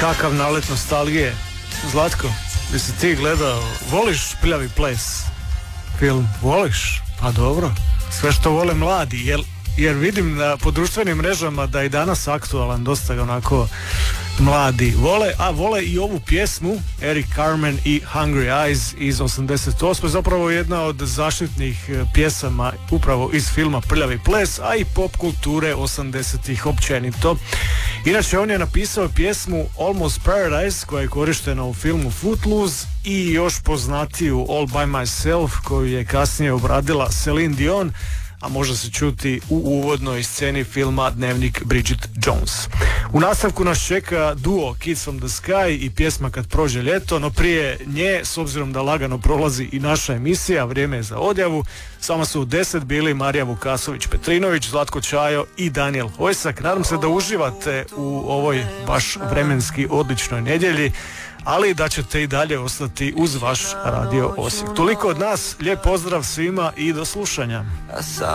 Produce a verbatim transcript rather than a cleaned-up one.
Kakav nalet nostalgije. Zlatko, bi si ti gledao, voliš Prljavi ples film? Voliš? Pa dobro, sve što vole mladi, jer, jer vidim na, po društvenim mrežama da je danas aktualan, dosta ga onako mladi vole, a vole i ovu pjesmu Eric Carmen i Hungry Eyes iz osamdeset osme, zapravo jedna od zaštitnih pjesama upravo iz filma Prljavi ples, a i pop kulture osamdesetih općenito. Inače, on je napisao pjesmu Almost Paradise, koja je korištena u filmu Footloose, i još poznatiju All By Myself, koju je kasnije obradila Celine Dion, a može se čuti u uvodnoj sceni filma Dnevnik Bridget Jones. U nastavku nas čeka duo Kids from the Sky i pjesma Kad prođe ljeto, no prije nje, s obzirom da lagano prolazi i naša emisija, vrijeme je za odjavu. Samo su u deset bili Marija Vukasović-Petrinović, Zlatko Čajo i Daniel Hojsak. Nadam se da uživate u ovoj baš vremenski odličnoj nedjelji, ali da ćete i dalje ostati uz vaš Radio Osijek. Toliko od nas, lijep pozdrav svima i do slušanja.